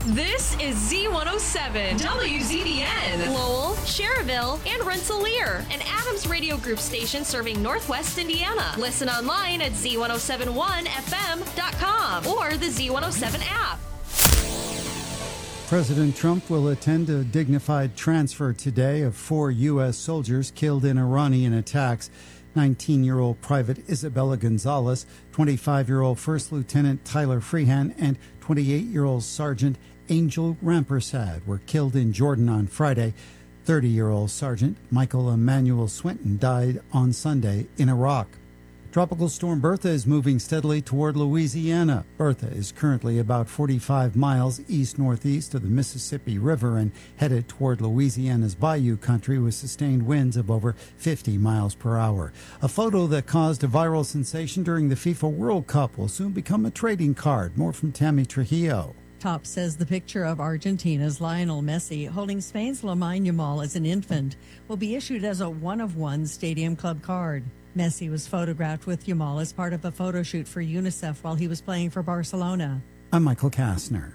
This is Z107, WZDN, Lowell, Cherville, and Rensselaer, an Adams Radio Group station serving Northwest Indiana. Listen online at Z1071FM.com or the Z107 app. President Trump will attend a dignified transfer today of 4 U.S. soldiers killed in Iranian attacks. 19-year-old Private Isabella Gonzalez, 25-year-old First Lieutenant Tyler Freehan, and 28-year-old Sergeant Angel Rampersad were killed in Jordan on Friday. 30-year-old Sergeant Michael Emmanuel Swinton died on Sunday in Iraq. Tropical storm Bertha is moving steadily toward Louisiana. Bertha is currently about 45 miles east-northeast of the Mississippi River and headed toward Louisiana's Bayou country with sustained winds of over 50 miles per hour. A photo that caused a viral sensation during the FIFA World Cup will soon become a trading card. More from Tammy Trujillo. Top says the picture of Argentina's Lionel Messi holding Spain's Lamine Yamal as an infant will be issued as a one-of-one Stadium Club card. Messi was photographed with Yamal as part of a photo shoot for UNICEF while he was playing for Barcelona. I'm Michael Kastner.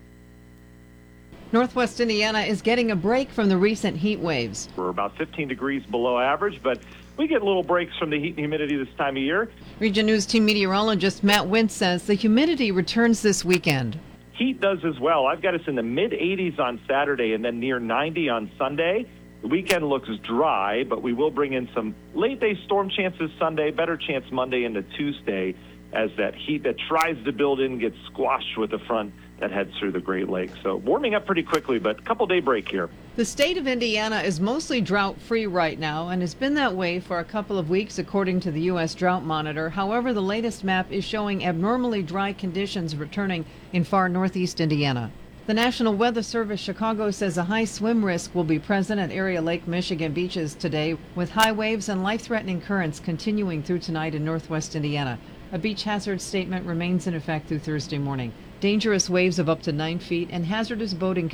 Northwest Indiana is getting a break from the recent heat waves. We're about 15 degrees below average, but we get little breaks from the heat and humidity this time of year. Region News Team meteorologist Matt Wintz says the humidity returns this weekend. Heat does as well. I've got us in the mid-80s on Saturday and then near 90 on Sunday. The weekend looks dry, but we will bring in some late-day storm chances Sunday, better chance Monday into Tuesday, as that heat that tries to build in gets squashed with the front that heads through the Great Lakes. So warming up pretty quickly, but a couple-day break here. The state of Indiana is mostly drought-free right now and has been that way for a couple of weeks, according to the U.S. Drought Monitor. However, the latest map is showing abnormally dry conditions returning in far northeast Indiana. The National Weather Service Chicago says a high swim risk will be present at area Lake Michigan beaches today, with high waves and life-threatening currents continuing through tonight in northwest Indiana. A beach hazard statement remains in effect through Thursday morning. Dangerous waves of up to 9 feet and hazardous boating